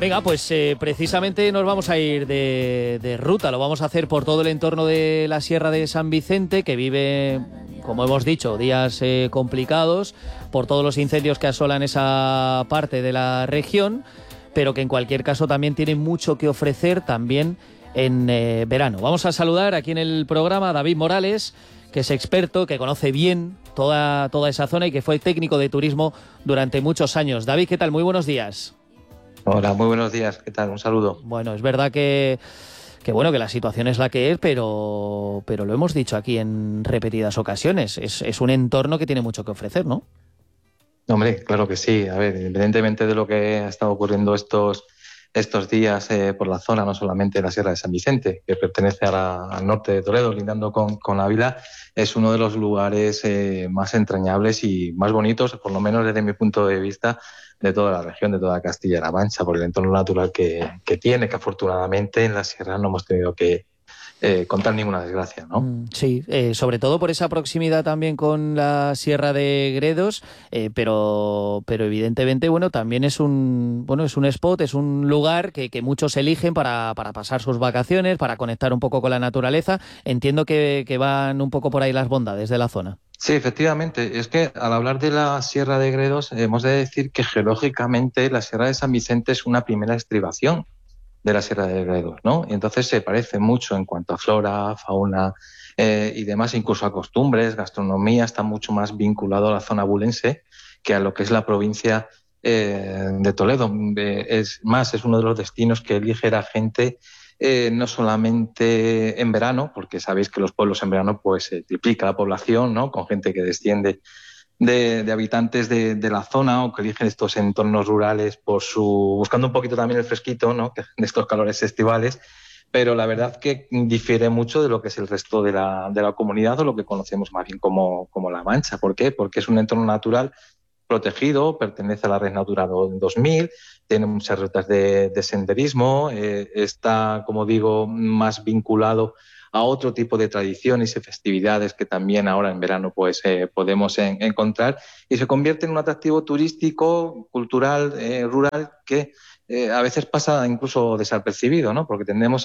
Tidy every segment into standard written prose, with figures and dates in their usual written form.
Venga, pues precisamente nos vamos a ir de ruta. Lo vamos a hacer por todo el entorno de la Sierra de San Vicente, que vive, como hemos dicho, días complicados por todos los incendios que asolan esa parte de la región, pero que en cualquier caso también tiene mucho que ofrecer también en verano. Vamos a saludar aquí en el programa a David Morales, que es experto, que conoce bien toda esa zona y que fue técnico de turismo durante muchos años. David, ¿qué tal? Muy buenos días. Hola, muy buenos días. ¿Qué tal? Un saludo. Bueno, es verdad que la situación es la que es, pero lo hemos dicho aquí en repetidas ocasiones. Es un entorno que tiene mucho que ofrecer, ¿no? Hombre, claro que sí. A ver, independientemente de lo que ha estado ocurriendo estos días por la zona, no solamente la Sierra de San Vicente, que pertenece al norte de Toledo, lindando con Ávila, es uno de los lugares más entrañables y más bonitos, por lo menos desde mi punto de vista, de toda la región, de toda Castilla-La Mancha, por el entorno natural que tiene, que afortunadamente en la sierra no hemos tenido que contar ninguna desgracia, ¿no? Sí, sobre todo por esa proximidad también con la Sierra de Gredos, pero evidentemente, bueno, también es un spot, es un lugar que muchos eligen para pasar sus vacaciones, para conectar un poco con la naturaleza. Entiendo que van un poco por ahí las bondades de la zona. Sí, efectivamente. Es que al hablar de la Sierra de Gredos, hemos de decir que geológicamente la Sierra de San Vicente es una primera estribación de la Sierra de Gredos, ¿no? Y entonces se parece mucho en cuanto a flora, fauna y demás, incluso a costumbres, gastronomía, está mucho más vinculado a la zona abulense que a lo que es la provincia de Toledo. Es uno de los destinos que elige la gente no solamente en verano, porque sabéis que los pueblos en verano pues se triplica la población, ¿no? Con gente que desciende de habitantes de la zona o que eligen estos entornos rurales buscando un poquito también el fresquito, ¿no? De estos calores estivales, pero la verdad que difiere mucho de lo que es el resto de la comunidad o lo que conocemos más bien como La Mancha. ¿Por qué? Porque es un entorno natural protegido, pertenece a la Red Natura 2000, tiene muchas rutas de senderismo, está, como digo, más vinculado a otro tipo de tradiciones y festividades que también ahora en verano pues podemos encontrar, y se convierte en un atractivo turístico, cultural, rural, que a veces pasa incluso desapercibido, ¿no? Porque tendemos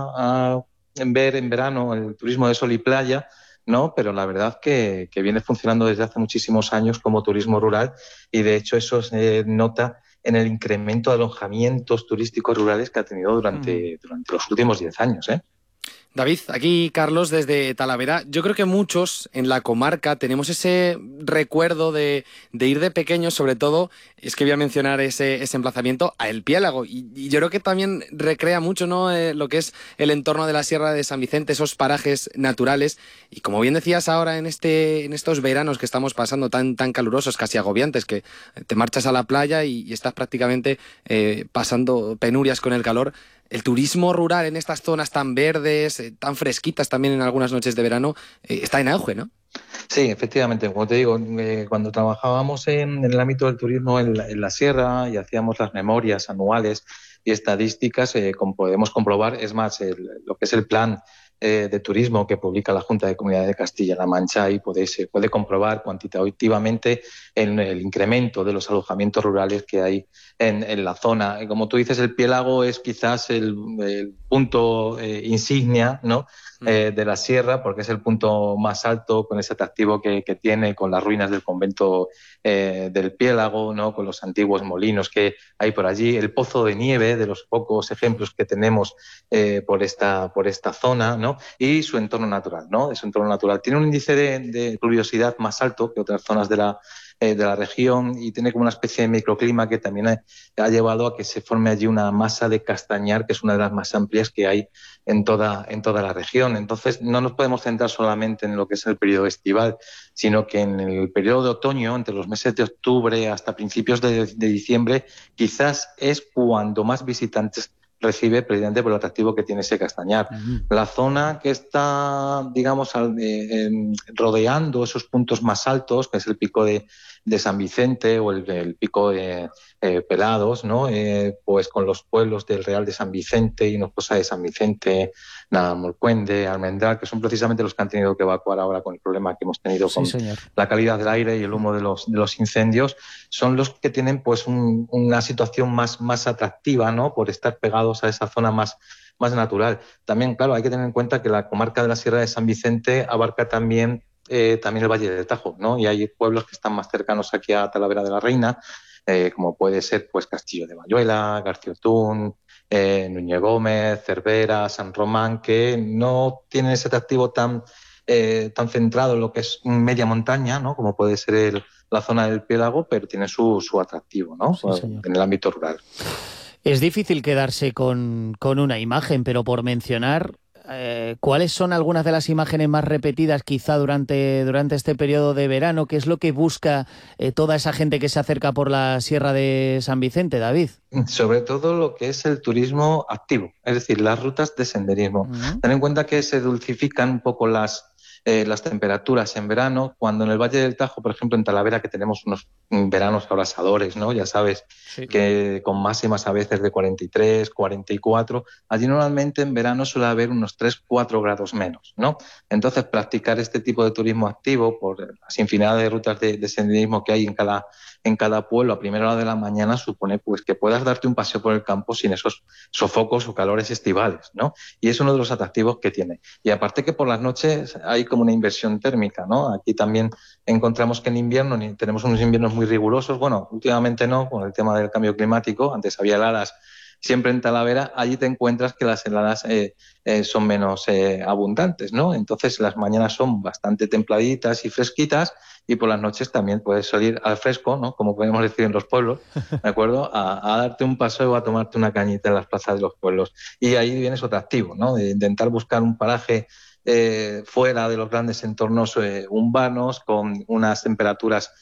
a ver en verano el turismo de sol y playa, ¿no? Pero la verdad que viene funcionando desde hace muchísimos años como turismo rural, y de hecho eso se nota en el incremento de alojamientos turísticos rurales que ha tenido durante los últimos 10 años, ¿eh? David, aquí Carlos desde Talavera. Yo creo que muchos en la comarca tenemos ese recuerdo de ir de pequeños, sobre todo, es que voy a mencionar ese emplazamiento, a El Piélago. Y yo creo que también recrea mucho, ¿no? Lo que es el entorno de la Sierra de San Vicente, esos parajes naturales. Y como bien decías ahora en estos veranos que estamos pasando tan calurosos, casi agobiantes, que te marchas a la playa y estás prácticamente pasando penurias con el calor. El turismo rural en estas zonas tan verdes, tan fresquitas también en algunas noches de verano, está en auge, ¿no? Sí, efectivamente, como te digo, cuando trabajábamos en el ámbito del turismo en la sierra y hacíamos las memorias anuales y estadísticas, podemos comprobar, es más, lo que es el plan de turismo que publica la Junta de Comunidades de Castilla-La Mancha, y se puede comprobar cuantitativamente el incremento de los alojamientos rurales que hay en la zona. Como tú dices, El Piélago es quizás el punto insignia, ¿no? De la sierra, porque es el punto más alto, con ese atractivo que tiene, con las ruinas del convento del Piélago, ¿no? Con los antiguos molinos que hay por allí, el pozo de nieve, de los pocos ejemplos que tenemos por esta zona, ¿no? Y su entorno natural, ¿no? Su entorno natural tiene un índice de pluviosidad más alto que otras zonas de la región, y tiene como una especie de microclima que también ha llevado a que se forme allí una masa de castañar, que es una de las más amplias que hay en toda la región. Entonces, no nos podemos centrar solamente en lo que es el periodo estival, sino que en el periodo de otoño, entre los meses de octubre hasta principios de diciembre, quizás es cuando más visitantes recibe, precisamente por el atractivo que tiene ese castañar. La zona que está, digamos, rodeando esos puntos más altos, que es el pico de de San Vicente o el pico de Pelados, ¿no? Pues con los pueblos del Real de San Vicente, Hinojosa de San Vicente, Navalmoruende, Almendral, que son precisamente los que han tenido que evacuar ahora con el problema que hemos tenido Sí, con señor. la calidad del aire y el humo de los incendios, son los que tienen pues una situación más atractiva, ¿no? Por estar pegados a esa zona más natural. También, claro, hay que tener en cuenta que la comarca de la Sierra de San Vicente abarca también el Valle del Tajo, ¿no? Y hay pueblos que están más cercanos aquí a Talavera de la Reina, como puede ser pues Castillo de Bayuela, García Otún, Núñez Gómez, Cervera, San Román, que no tienen ese atractivo tan centrado en lo que es media montaña, ¿no? Como puede ser la zona del Piélago, pero tiene su atractivo, ¿no? Sí, señor. En el ámbito rural. Es difícil quedarse con una imagen, pero por mencionar, ¿cuáles son algunas de las imágenes más repetidas quizá durante este periodo de verano? ¿Qué es lo que busca toda esa gente que se acerca por la Sierra de San Vicente, David? Sobre todo lo que es el turismo activo, es decir, las rutas de senderismo. Ten en cuenta que se dulcifican un poco las temperaturas en verano, cuando en el Valle del Tajo, por ejemplo, en Talavera, que tenemos unos veranos abrasadores, ¿no? Ya sabes, Sí. que con máximas a veces de 43, 44, allí normalmente en verano suele haber unos 3, 4 grados menos, ¿no? Entonces, practicar este tipo de turismo activo por las infinidad de rutas de senderismo que hay en cada pueblo a primera hora de la mañana supone pues que puedas darte un paseo por el campo sin esos sofocos o calores estivales, ¿no? Y es uno de los atractivos que tiene. Y aparte que por las noches hay como una inversión térmica, ¿no? Aquí también encontramos que en invierno tenemos unos inviernos muy rigurosos. Bueno, últimamente no, con el tema del cambio climático. Antes había heladas siempre en Talavera. Allí te encuentras que las heladas son menos abundantes, ¿no? Entonces las mañanas son bastante templaditas y fresquitas, y por las noches también puedes salir al fresco, ¿no? Como podemos decir en los pueblos, ¿de acuerdo? A darte un paseo, a tomarte una cañita en las plazas de los pueblos. Y ahí viene su atractivo, ¿no? De intentar buscar un paraje fuera de los grandes entornos urbanos, con unas temperaturas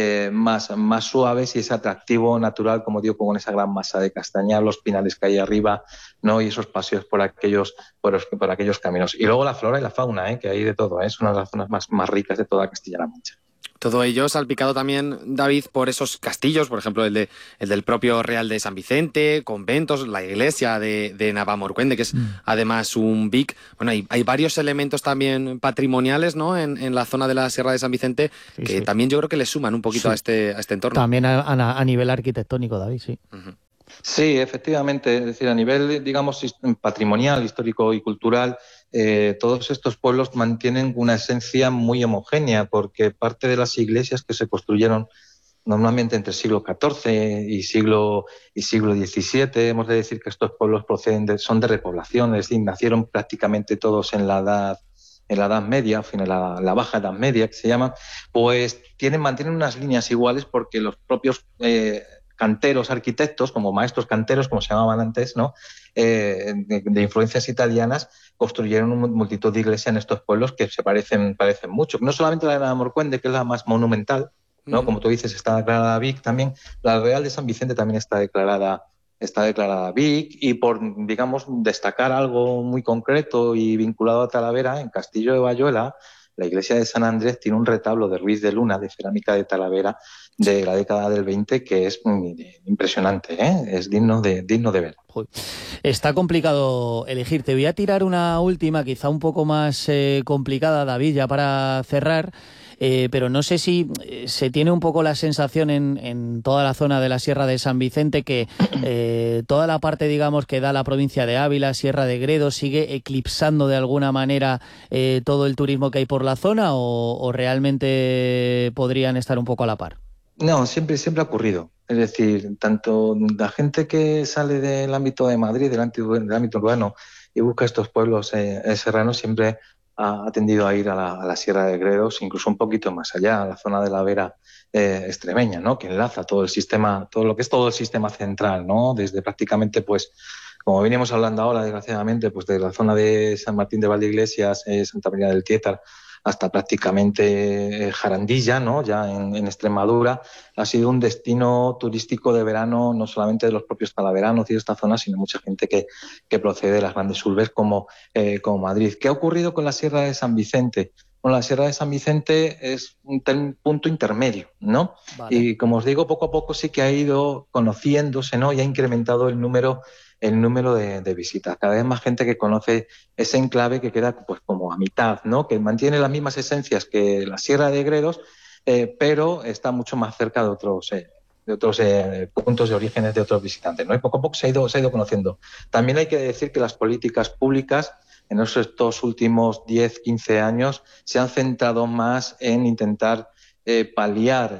más suaves, y ese atractivo natural, como digo, con esa gran masa de castañar, los pinares que hay arriba, ¿no? Y esos paseos por aquellos caminos. Y luego la flora y la fauna, que hay de todo, es una de las zonas más ricas de toda Castilla-La Mancha. Todo ello salpicado también, David, por esos castillos, por ejemplo, el del propio Real de San Vicente, conventos, la iglesia de Navalmoruende, que es además un BIC. Bueno, hay varios elementos también patrimoniales, ¿no? En la zona de la Sierra de San Vicente, Sí, que sí. también yo creo que le suman un poquito a este entorno. También a nivel arquitectónico, David, sí. Uh-huh. Sí, efectivamente, es decir, a nivel, digamos, patrimonial, histórico y cultural, todos estos pueblos mantienen una esencia muy homogénea, porque parte de las iglesias que se construyeron normalmente entre siglo XIV y siglo XVII, hemos de decir que estos pueblos son de repoblación, es decir, nacieron prácticamente todos en la Edad Media, al final la Baja Edad Media, que se llama, pues mantienen unas líneas iguales, porque los propios canteros, arquitectos, como maestros canteros, como se llamaban antes, ¿no? De influencias italianas, construyeron una multitud de iglesias en estos pueblos que se parecen mucho. No solamente la de Navalmoruende, que es la más monumental, ¿no? Uh-huh. Como tú dices, está declarada BIC también. La Real de San Vicente también está declarada BIC, y por, digamos, destacar algo muy concreto y vinculado a Talavera, en Castillo de Bayuela, la iglesia de San Andrés tiene un retablo de Ruiz de Luna, de cerámica de Talavera, de la década del 20, que es impresionante, es digno de ver. Está complicado elegir. Te voy a tirar una última, quizá un poco más complicada, David, ya para cerrar. Pero no sé si se tiene un poco la sensación en toda la zona de la Sierra de San Vicente que toda la parte, digamos, que da la provincia de Ávila, Sierra de Gredos, sigue eclipsando de alguna manera todo el turismo que hay por la zona, o realmente podrían estar un poco a la par. No, siempre ha ocurrido. Es decir, tanto la gente que sale del ámbito de Madrid, del ámbito urbano, y busca estos pueblos serranos, siempre ha tendido a ir a la Sierra de Gredos, incluso un poquito más allá, a la zona de la Vera extremeña, ¿no? Que enlaza todo el sistema central, ¿no? Desde prácticamente, pues, como venimos hablando ahora, desgraciadamente, pues de la zona de San Martín de Valdeiglesias, Santa María del Tietar, hasta prácticamente Jarandilla, ¿no? Ya en Extremadura. Ha sido un destino turístico de verano, no solamente de los propios talaveranos y de esta zona, sino mucha gente que procede de las grandes urbes como Madrid. ¿Qué ha ocurrido con la Sierra de San Vicente? Bueno, la Sierra de San Vicente es un punto intermedio, ¿no? Vale. Y como os digo, poco a poco sí que ha ido conociéndose, ¿no? Y ha incrementado el número de visitas. Cada vez más gente que conoce ese enclave que queda pues como a mitad, ¿no? Que mantiene las mismas esencias que la Sierra de Gredos, pero está mucho más cerca de otros puntos de orígenes de otros visitantes, ¿no? Y poco a poco se ha ido conociendo. También hay que decir que las políticas públicas en estos últimos 10, 15 años se han centrado más en intentar paliar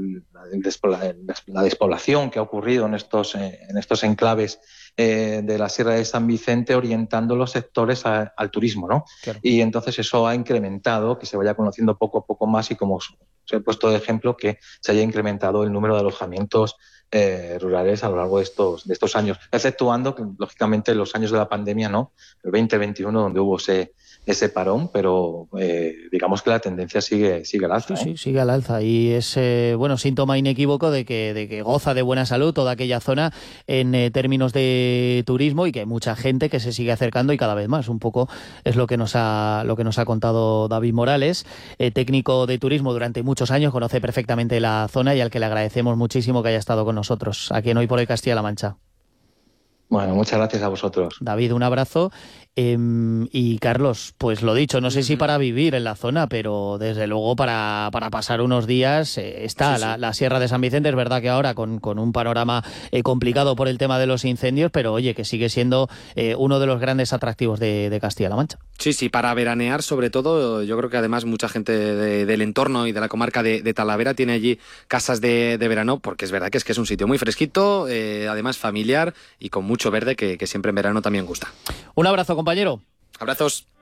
la despoblación que ha ocurrido en estos enclaves de la Sierra de San Vicente, orientando los sectores al turismo, ¿no? Claro. Y entonces eso ha incrementado que se vaya conociendo poco a poco más y, como os he puesto de ejemplo, que se haya incrementado el número de alojamientos rurales a lo largo de estos años, exceptuando que, lógicamente, los años de la pandemia, ¿no? El 2021, donde hubo ese parón, pero digamos que la tendencia sigue al alza. Sí, sigue al alza y es síntoma inequívoco de que goza de buena salud toda aquella zona en términos de turismo, y que hay mucha gente que se sigue acercando y cada vez más. Un poco es lo que nos ha contado David Morales, técnico de turismo durante muchos años, conoce perfectamente la zona y al que le agradecemos muchísimo que haya estado con nosotros aquí en Hoy por Hoy Castilla-La Mancha. Bueno, muchas gracias a vosotros. David, un abrazo. Y Carlos, pues lo dicho, no sé si para vivir en la zona, pero desde luego para pasar unos días está. Sí. La Sierra de San Vicente. Es verdad que ahora con un panorama complicado por el tema de los incendios, pero oye, que sigue siendo uno de los grandes atractivos de Castilla-La Mancha. Sí, para veranear sobre todo. Yo creo que además mucha gente del entorno y de la comarca de Talavera tiene allí casas de verano, porque es verdad que es un sitio muy fresquito, además familiar y con mucho verde, que siempre en verano también gusta. Un abrazo, compañero. Abrazos.